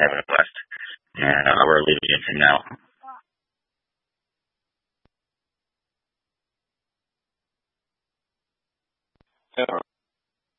having a blast. And we're leaving it now.